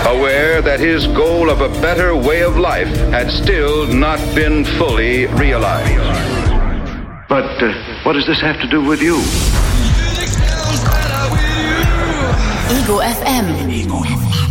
aware that his goal of a better way of life had still not been fully realized. But what does this have to do with you? Ego FM.